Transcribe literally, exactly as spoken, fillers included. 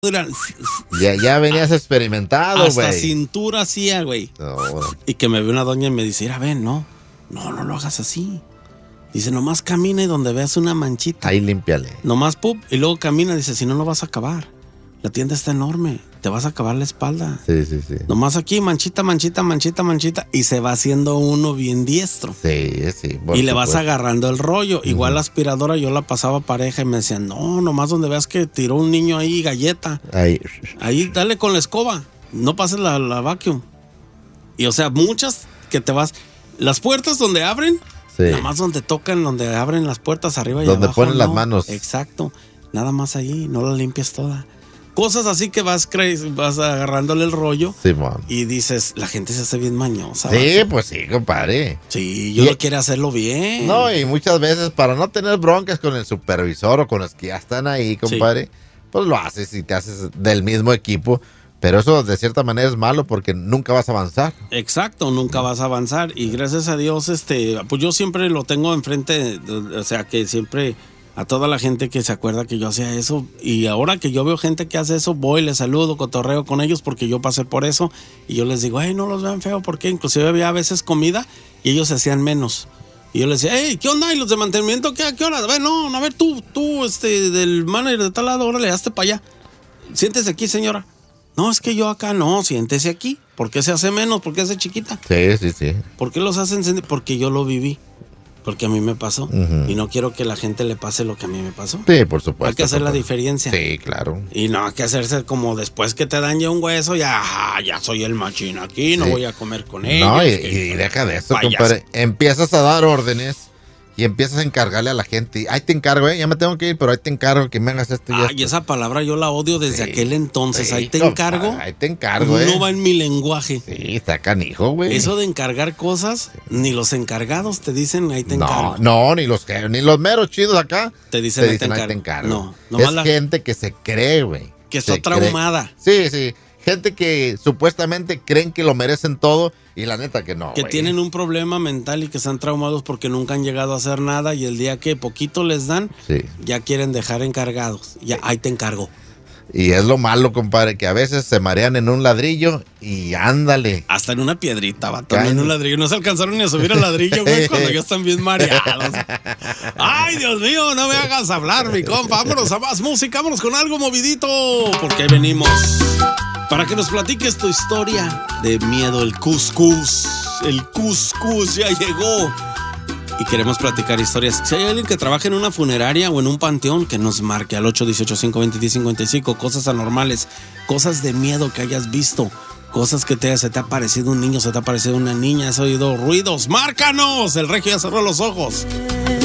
Ya, ya venías experimentado, güey. Hasta cintura hacía, güey. No. Y que me ve una doña y me dice, mira, ven, no, no, no lo hagas así. Dice, nomás camina y donde veas una manchita. Ahí límpiale. Nomás, pup, y luego camina, dice, si no, no vas a acabar. La tienda está enorme, te vas a acabar la espalda. Sí, sí, sí. Nomás aquí, manchita, manchita, manchita, manchita, y se va haciendo uno bien diestro. Sí, sí. Y le vas agarrando el rollo. Uh-huh. Igual la aspiradora yo la pasaba pareja y me decían, no, nomás donde veas que tiró un niño ahí galleta. Ahí. Ahí, dale con la escoba, no pases la, la vacuum. Y o sea, muchas que te vas, las puertas donde abren, sí. Nada más donde tocan, donde abren las puertas arriba y donde abajo. Donde ponen no. las manos. Exacto, nada más ahí, no la limpias toda. Cosas así que vas cre- vas agarrándole el rollo, sí, man. Y dices, la gente se hace bien mañosa. Sí, ¿verdad? Pues sí, compadre. Sí, yo y, lo quiero hacerlo bien. No, y muchas veces para no tener broncas con el supervisor o con los que ya están ahí, compadre, sí. Pues lo haces y te haces del mismo equipo. Pero eso de cierta manera es malo porque nunca vas a avanzar. Exacto, nunca vas a avanzar. Y gracias a Dios, este, pues yo siempre lo tengo enfrente, o sea que siempre... A toda la gente que se acuerda que yo hacía eso. Y ahora que yo veo gente que hace eso, voy, les saludo, cotorreo con ellos porque yo pasé por eso. Y yo les digo, hey, no los vean feo, porque inclusive había a veces comida y ellos se hacían menos. Y yo les decía, hey, ¿qué onda? ¿Y los de mantenimiento qué? ¿A qué hora? A ver, no, a ver, tú, tú, este, del manager de tal lado, órale, hazte para allá. Siéntese aquí, señora. No, es que yo acá no, siéntese aquí. ¿Por qué se hace menos? ¿Por qué hace chiquita? Sí, sí, sí. ¿Por qué los hacen? Porque yo lo viví. Porque a mí me pasó. Uh-huh. Y no quiero que la gente le pase lo que a mí me pasó. Sí, por supuesto. Hay que hacer compadre. La diferencia. Sí, claro. Y no hay que hacerse como después que te dañe un hueso, ya, ya soy el machín aquí, no sí. voy a comer con ellos. No, y, y deja de eso, payaso. Compadre. Empiezas a dar órdenes y empiezas a encargarle a la gente. Ahí te encargo, ¿eh? Ya me tengo que ir, pero ahí te encargo que me hagas esto y Ay, esto. esa palabra yo la odio desde sí, aquel entonces. Sí, ahí te compadre, encargo. Ahí te encargo, ¿eh? No va en mi lenguaje. Sí, está canijo, güey. Eso de encargar cosas, ni los encargados te dicen ahí te encargo. No, no, ni los, ni los meros chidos acá te dicen, te ahí, dicen te ahí te encargo. No, es la... gente que se cree, güey. Que está traumada. Cree. Sí, sí. Gente que supuestamente creen que lo merecen todo y la neta que no. Que wey. Tienen un problema mental y que están traumados porque nunca han llegado a hacer nada y el día que poquito les dan, sí. ya quieren dejar encargados. Ya, ahí te encargo. Y es lo malo, compadre, que a veces se marean en un ladrillo y ándale. Hasta en una piedrita, vato, en un ladrillo. No se alcanzaron ni a subir al ladrillo, güey, cuando ya están bien mareados. Ay, Dios mío, no me hagas hablar, mi compa. Vámonos a más música, vámonos con algo movidito. Porque ahí venimos. Para que nos platiques tu historia de miedo, el cuscús. El cuscús ya llegó. Y queremos platicar historias. Si hay alguien que trabaja en una funeraria o en un panteón, que nos marque al ocho uno ocho, cinco dos cero, cinco cinco. Cosas anormales, cosas de miedo que hayas visto, cosas que te, se te ha parecido un niño, se te ha parecido una niña, has oído ruidos. ¡Márcanos! El regio ya cerró los ojos.